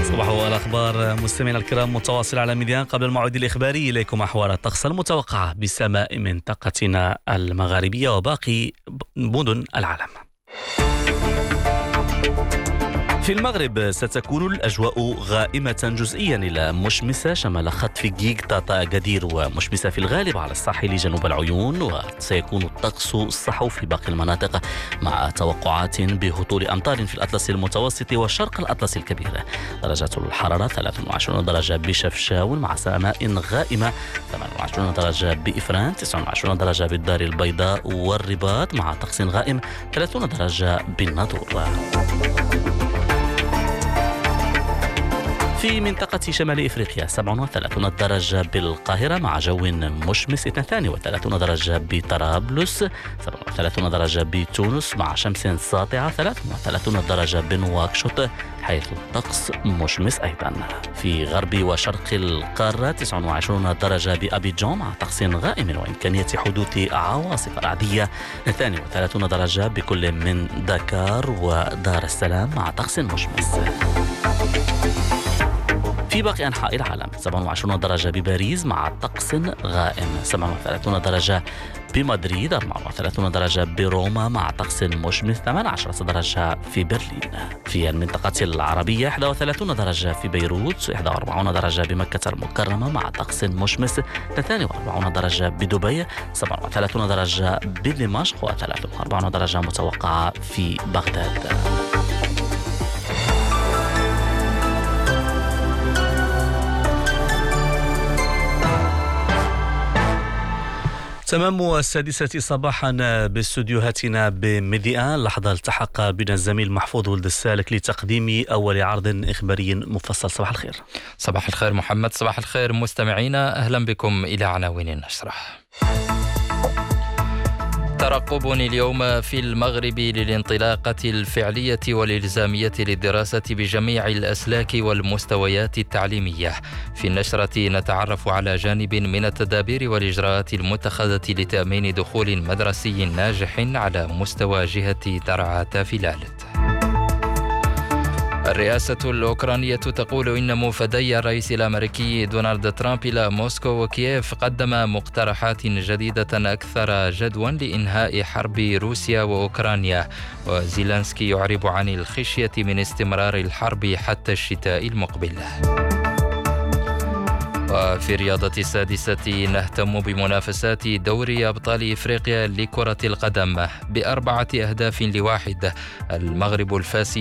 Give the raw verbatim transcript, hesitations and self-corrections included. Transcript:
صباح الأخبار مستمعينا الكرام متواصل على ميديان. قبل الموعد الإخباري إليكم أحوال الطقس المتوقعة بسماء منطقتنا المغاربية وباقي مدن العالم. في المغرب ستكون الأجواء غائمة جزئيا إلى مشمسة شمال خط في جيج طاطا أكادير، ومشمسة في الغالب على الساحل جنوب العيون، وسيكون الطقس الصحو في باقي المناطق مع توقعات بهطول أمطار في الأطلس المتوسط وشرق الأطلس الكبير. درجات الحرارة ثلاثة وعشرين درجة بشفشاون مع سماء غائمة، ثمانية وعشرين درجة بإفران، تسعة وعشرين درجة بالدار البيضاء والرباط مع طقس غائم، ثلاثين درجة بالناظور. في منطقة شمال إفريقيا سبعة وثلاثين درجة بالقاهرة مع جو مشمس، اثنين وثلاثين درجة بطرابلس، سبعة وثلاثين درجة بتونس مع شمس ساطعة، ثلاثة وثلاثين درجة بنواكشوط حيث الطقس مشمس أيضا. في غرب وشرق القارة تسعة وعشرين درجة بأبيجان مع طقس غائم وإمكانية حدوث عواصف رعدية، اثنين وثلاثين درجة بكل من دكار ودار السلام مع طقس مشمس. في باقي أنحاء العالم سبعة وعشرين درجة بباريس مع طقس غائم، سبعة وثلاثين درجة بمدريد، أربعة وثلاثين درجة بروما مع طقس مشمس، ثمانية عشر درجة في برلين. في المنطقة العربية واحد وثلاثين درجة في بيروت، واحد وأربعين درجة بمكة المكرمة مع طقس مشمس، اثنين وأربعين درجة بدبي، سبعة وثلاثين درجة بدمشق، وثلاثة وأربعين درجة متوقعة في بغداد. تمام السادسة صباحا باستوديوهاتنا بميديان. لحظة التحق بنا الزميل محفوظ ولد السالك لتقديم أول عرض إخباري مفصل. صباح الخير. صباح الخير محمد. صباح الخير مستمعينا، أهلا بكم إلى عناوين النشرة. ترقب اليوم في المغرب للانطلاقة الفعلية والإلزامية للدراسة بجميع الأسلاك والمستويات التعليمية. في النشرة نتعرف على جانب من التدابير والإجراءات المتخذة لتأمين دخول مدرسي ناجح على مستوى جهة ترعى تافلالت. الرئاسة الأوكرانية تقول إن موفدي الرئيس الأمريكي دونالد ترامب إلى موسكو وكييف قدم مقترحات جديدة أكثر جدوى لإنهاء حرب روسيا وأوكرانيا، وزيلانسكي يعرب عن الخشية من استمرار الحرب حتى الشتاء المقبل. وفي الرياضة السادسة نهتم بمنافسات دوري أبطال إفريقيا لكرة القدم بأربعة أهداف لواحد. المغرب الفاسي